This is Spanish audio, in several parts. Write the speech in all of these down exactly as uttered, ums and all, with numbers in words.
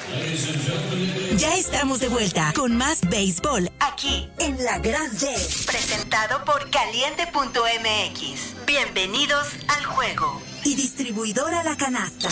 Ya estamos de vuelta con más béisbol aquí en La Gran Red, presentado por Caliente punto M X. Bienvenidos al juego. Y distribuidora La Canasta.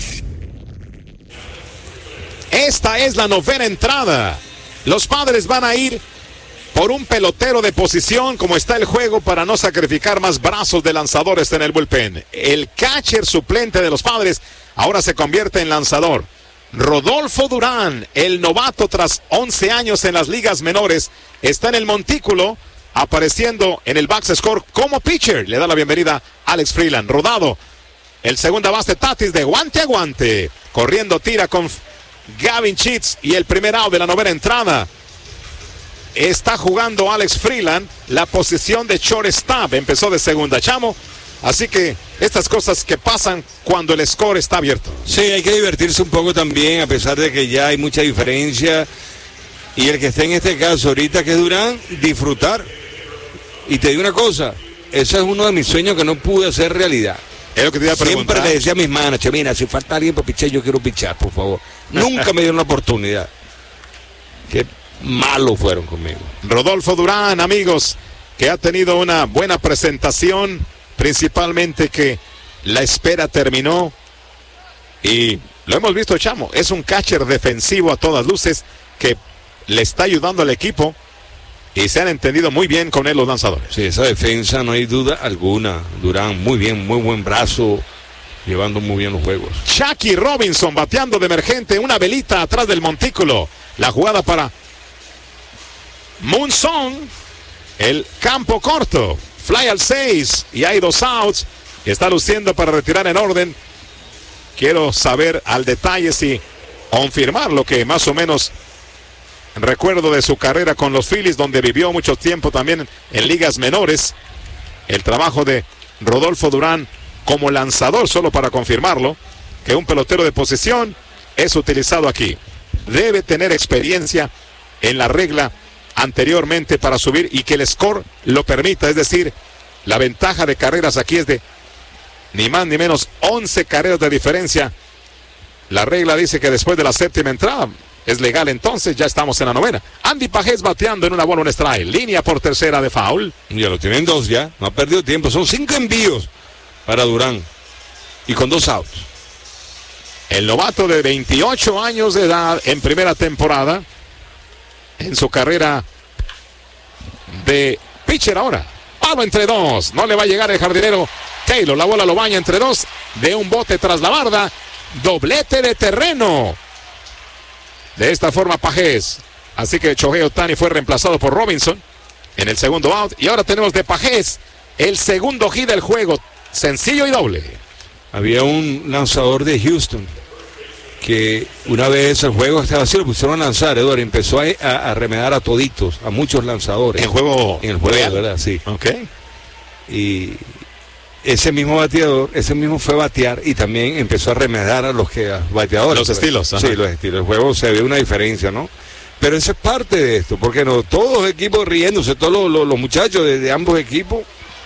Esta es la novena entrada. Los Padres van a ir por un pelotero de posición, como está el juego, para no sacrificar más brazos de lanzadores en el bullpen. El catcher suplente de los Padres ahora se convierte en lanzador. Rodolfo Durán, el novato tras once años en las ligas menores, está en el montículo, apareciendo en el box score como pitcher. Le da la bienvenida a Alex Freeland. Rodado, el segunda base Tatis de guante a guante. Corriendo tira con Gavin Sheets y el primer out de la novena entrada. Está jugando Alex Freeland la posición de shortstop. Empezó de segunda, Chamo. Así que estas cosas que pasan cuando el score está abierto. Sí, hay que divertirse un poco también, a pesar de que ya hay mucha diferencia. Y el que esté en este caso ahorita, que es Durán, disfrutar. Y te digo una cosa, ese es uno de mis sueños que no pude hacer realidad. Es lo que te iba a preguntar. Siempre le decía a mis managers, mira, si falta alguien para pichar, yo quiero pichar, por favor. Nunca me dieron la oportunidad. Qué malos fueron conmigo. Rodolfo Durán, amigos, que ha tenido una buena presentación, principalmente que la espera terminó y lo hemos visto, Chamo, es un catcher defensivo a todas luces que le está ayudando al equipo y se han entendido muy bien con él los lanzadores. Sí, esa defensa no hay duda alguna. Durán, muy bien, muy buen brazo, llevando muy bien los juegos. Jackie Robinson bateando de emergente, una velita atrás del montículo. La jugada para Moon Song, el campo corto. Fly al seis y hay dos outs. Está luciendo para retirar en orden. Quiero saber al detalle si confirmar lo que más o menos recuerdo de su carrera con los Phillies, donde vivió mucho tiempo también en ligas menores. El trabajo de Rodolfo Durán como lanzador, solo para confirmarlo, que un pelotero de posición es utilizado aquí. Debe tener experiencia en la regla anteriormente para subir y que el score lo permita, es decir, la ventaja de carreras aquí es de ni más ni menos once carreras de diferencia. La regla dice que después de la séptima entrada es legal, entonces ya estamos en la novena. Andy Pajés bateando en una bola, un strike, línea por tercera de foul. Ya lo tienen dos ya, no ha perdido tiempo, son cinco envíos para Durán y con dos outs. El novato de veintiocho años de edad en primera temporada en su carrera de pitcher ahora. Palo entre dos, no le va a llegar el jardinero Taylor, la bola lo baña entre dos, de un bote tras la barda, doblete de terreno. De esta forma Pajés, así que Shohei Ohtani fue reemplazado por Robinson en el segundo out, y ahora tenemos de Pajés el segundo hit del juego, sencillo y doble. Había un lanzador de Houston que una vez el juego estaba así, lo pusieron a lanzar, Eduardo, empezó a, a, a remedar a toditos, a muchos lanzadores. En juego, en el juego, real, ¿verdad? Sí. Ok. Y ese mismo bateador, ese mismo fue a batear y también empezó a remedar a los que a bateadores. Los estilos. Sí, los estilos. El juego se ve una diferencia, ¿no? Pero eso es parte de esto, porque no, todos los equipos riéndose, todos los, los, los muchachos de, de ambos equipos.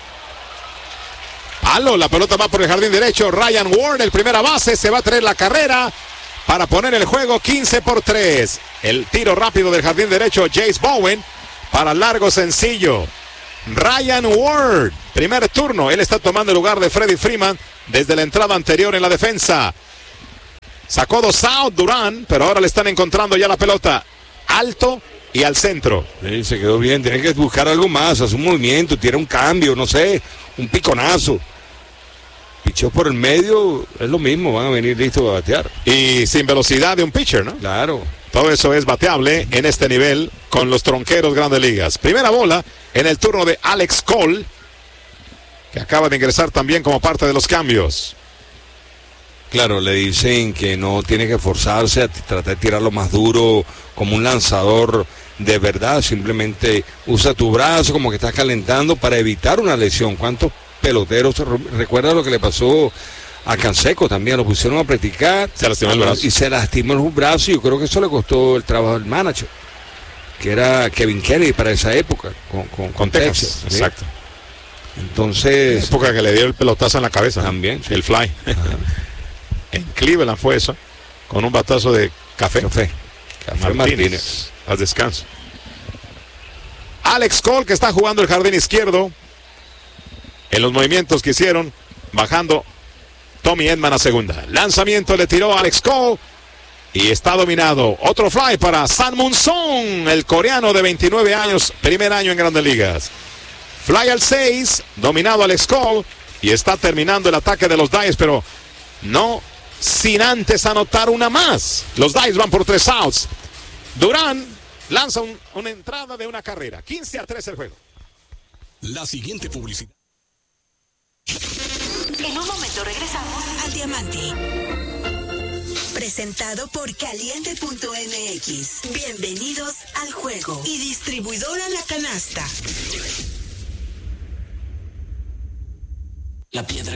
Palo, la pelota va por el jardín derecho. Ryan Ward, el primera base, se va a traer la carrera para poner el juego quince por tres. El tiro rápido del jardín derecho, Jace Bowen, para largo sencillo. Ryan Ward, primer turno, él está tomando el lugar de Freddie Freeman desde la entrada anterior en la defensa. Sacó dos out Durán, pero ahora le están encontrando ya la pelota alto y al centro. Sí, se quedó bien, tiene que buscar algo más, hace un movimiento, tiene un cambio, no sé, un piconazo. Pichó por el medio, es lo mismo, van a venir listos a batear. Y sin velocidad de un pitcher, ¿no? Claro. Todo eso es bateable en este nivel con los tronqueros Grandes Ligas. Primera bola en el turno de Alex Cole, que acaba de ingresar también como parte de los cambios. Claro, le dicen que no tiene que forzarse a tratar de tirarlo más duro como un lanzador de verdad. Simplemente usa tu brazo como que estás calentando para evitar una lesión. ¿Cuántos peloteros? Recuerda lo que le pasó a Canseco también, lo pusieron a practicar. Se lastimó el brazo. Y se lastimó el brazo y yo creo que eso le costó el trabajo del manager, que era Kevin Kennedy para esa época, con, con, con Texas. Texas ¿sí? Exacto. Entonces... La época que le dio el pelotazo en la cabeza. También. Sí. El fly. En Cleveland fue eso, con un batazo de Café. Café. Café Martínez. Martínez. Al descanso. Alex Cole, que está jugando el jardín izquierdo. En los movimientos que hicieron, bajando Tommy Edman a segunda. Lanzamiento le tiró a Alex Cole. Y está dominado. Otro fly para San Moon Song, el coreano de veintinueve años, primer año en Grandes Ligas. Fly al seis, dominado Alex Cole. Y está terminando el ataque de los Dodgers, pero no sin antes anotar una más. Los Dodgers van por tres outs. Durán lanza un, una entrada de una carrera. quince a tres el juego. La siguiente publicidad. En un momento regresamos al Diamante. Presentado por Caliente punto M X. Bienvenidos al juego. Y distribuidora La Canasta. La piedra.